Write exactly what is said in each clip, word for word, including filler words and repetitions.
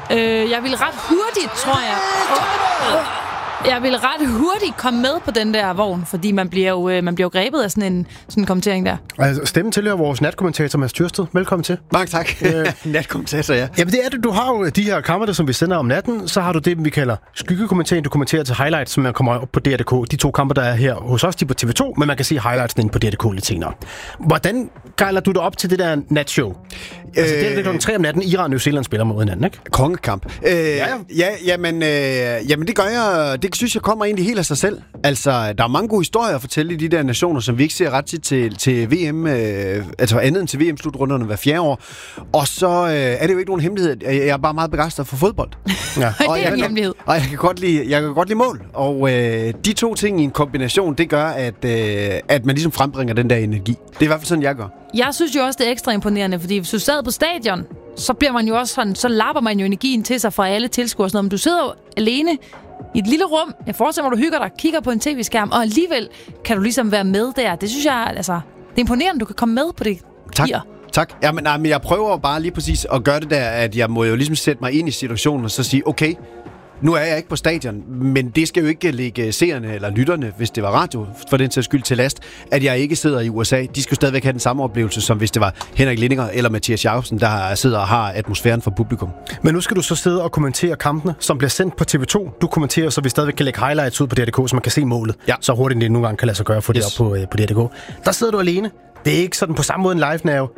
Øh, jeg vil ret hurtigt, tror jeg. Oh, oh. Jeg vil ret hurtigt komme med på den der vogn, fordi man bliver jo, man bliver jo grebet af sådan en, sådan en kommentering der. Altså, stemmen tilhører vores natkommentator Mads Tyrsted. Velkommen til. Mange tak. Øh, natkommentator, ja. Jamen det er det. Du har jo de her kameraer, som vi sender om natten. Så har du det, vi kalder skyggekommentering. Du kommenterer til highlights, som kommer op på D R punktum d k. De to kamper, der er her hos os, de er på T V to, men man kan se highlightsene inde på D R punktum d k lidt senere. Hvordan gejler du dig op til det der natshow? Altså, øh, det er klokken tre om natten. Iran og New Zealand spiller mod hinanden, ikke? Kongekamp. Øh, ja, ja, jamen, øh, jamen, det gør jeg. Det synes jeg kommer egentlig helt af sig selv. Altså, der er mange gode historier at fortælle i de der nationer, som vi ikke ser ret tit til, til V M, øh, altså andet end til V M-slutrunderne hver fjerde år. Og så øh, er det jo ikke nogen hemmelighed. Jeg er bare meget begejstret for fodbold. Ja. Og det er en hemmelighed. Og jeg kan godt lide, jeg kan godt lide mål. Og øh, de to ting i en kombination, det gør, at, øh, at man ligesom frembringer den der energi. Det er i hvert fald sådan, jeg gør. Jeg synes jo også, det er ekstra imponerende, fordi hvis du sad på stadion, så bliver man jo også sådan, så lapper man jo energien til sig fra alle tilskuere. Men du sidder jo alene i et lille rum. Jeg forestiller mig, du hygger dig, kigger på en tv-skærm, og alligevel kan du ligesom være med der. Det synes jeg, altså, det er imponerende, du kan komme med på det. Tak. Her. Tak. Ja, men, nej, men jeg prøver bare lige præcis at gøre det der, at jeg må jo ligesom sætte mig ind i situationen og så sige, okay, nu er jeg ikke på stadion, men det skal jo ikke lægge seerne eller lytterne, hvis det var radio, for den sags skyld til last, at jeg ikke sidder i U S A. De skal jo stadigvæk have den samme oplevelse, som hvis det var Henrik Lindinger eller Mathias Jacobsen, der sidder og har atmosfæren for publikum. Men nu skal du så sidde og kommentere kampene, som bliver sendt på T V to. Du kommenterer, så vi stadigvæk kan lægge highlights ud på D R punktum d k, så man kan se målet. Ja. Så hurtigt det nogle gange kan lade sig gøre at få yes. det op på, på D R punktum d k. Der sidder du alene. Det er ikke sådan på samme måde en live-nerve.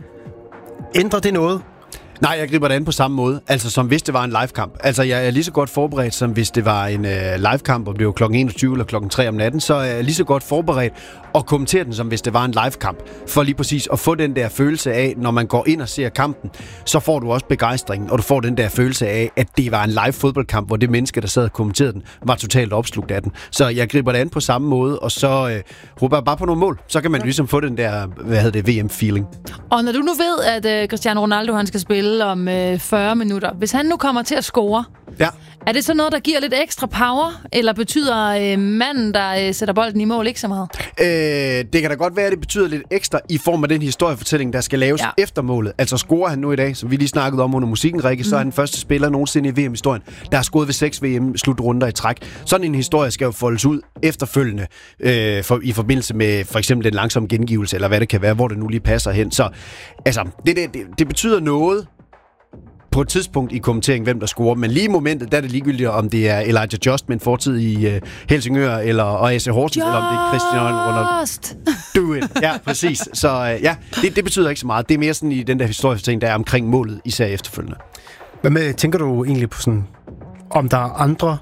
Ændrer det noget? Nej, jeg griber det an på samme måde. Altså som hvis det var en live-kamp. Altså jeg er lige så godt forberedt, som hvis det var en øh, live-kamp, og det var klokken enogtyve eller klokken tre om natten, så er jeg lige så godt forberedt og kommentere den, som hvis det var en live-kamp. For lige præcis at få den der følelse af, når man går ind og ser kampen, så får du også begejstringen, og du får den der følelse af, at det var en live fodboldkamp, hvor det menneske, der sad og kommenterede den, var totalt opslugt af den. Så jeg griber det an på samme måde, og så øh, håber jeg bare på nogle mål. Så kan man ligesom få den der, hvad hedder det, V M-feeling. Og når du nu ved, at øh, Cristiano Ronaldo, han skal spille om øh, fyrre minutter, hvis han nu kommer til at score, ja. Er det så noget, der giver lidt ekstra power, eller betyder øh, manden, der øh, sætter bolden i mål, ikke så meget? Øh, det kan da godt være, at det betyder lidt ekstra i form af den historiefortælling, der skal laves ja. efter målet. Altså scorer han nu i dag, som vi lige snakkede om under musikken, Rikke, mm. så er han den første spiller nogensinde i V M-historien, der har scoret ved seks V M-slutrunder i træk. Sådan en historie skal jo foldes ud efterfølgende, øh, for, i forbindelse med for eksempel den langsomme gengivelse, eller hvad det kan være, hvor det nu lige passer hen. Så altså, det, det, det, det betyder noget på et tidspunkt i kommenteringen, hvem der scorer. Men lige i momentet, der er det ligegyldigt, om det er Elijah Just med en fortid i uh, Helsingør, eller og A C Horsens, eller om det er Cristiano Ronaldo. Do it. Ja, præcis. Så uh, ja, det, det betyder ikke så meget. Det er mere sådan i den der historiefortælling, der er omkring målet, især efterfølgende. Hvad med, tænker du egentlig på sådan, om der er andre,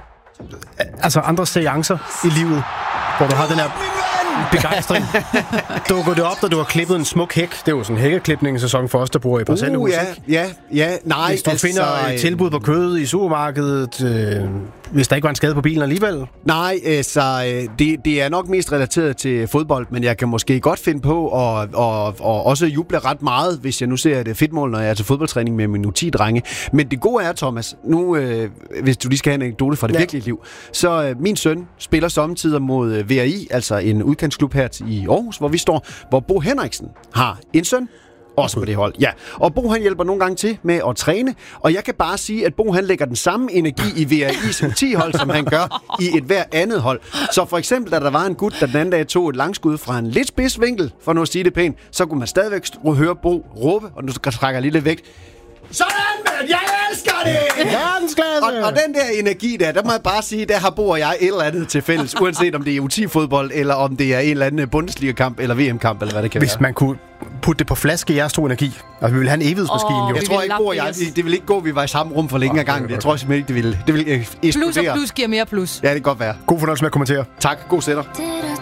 altså andre seancer i livet, hvor du har den her begejstring? Dukker det op, da du har klippet en smuk hæk? Det er jo sådan en hækkeklipning i sæson for os, der bor i parcelhus, uh, ja, ja, ja, nej. Hvis du altså, finder et tilbud på kød i supermarkedet, øh, hvis der ikke var en skade på bilen alligevel? Nej, altså, det, det er nok mest relateret til fodbold, men jeg kan måske godt finde på og, og, og også juble ret meget, hvis jeg nu ser et fedtmål, når jeg er til fodboldtræning med mine U ti-drenge. Men det gode er, Thomas, nu, øh, hvis du lige skal have en anekdote fra det ja. virkelige liv, så øh, min søn spiller sommetider mod øh, V R I, altså en udkantsklub her i Aarhus, hvor vi står, hvor Bo Henriksen har en søn, også på det hold. Ja. Og Bo, han hjælper nogle gange til med at træne, og jeg kan bare sige, at Bo, han lægger den samme energi i V R I's U ti-hold, som han gør i et hver andet hold. Så for eksempel, da der var en gut, der den anden dag tog et langskud fra en lidt spids vinkel, for nu at sige det pænt, så kunne man stadigvæk høre Bo råbe, og nu trækker lidt væk. Sådan, mand! Jeg elsker det! og, og den der energi der, der må jeg bare sige, der har Bo og jeg et eller andet til fælles, uanset om det er U ti-fodbold, eller om det er en eller anden Bundesliga-kamp, eller V M-kamp, eller hvad det kan Hvis være. Hvis man kunne putte det på flaske, jeres to energi. Altså, vi vil have en evighedsmaskine, oh, jo. Jeg tror ikke, Bo og jeg, det vil ikke gå, vi var i samme rum for længe oh, gang. Okay. Jeg tror simpelthen ikke, det ville, det ville eksplodere. Plus og plus giver mere plus. Ja, det kan godt være. God fornøjelse med at kommentere. Tak, god sætter.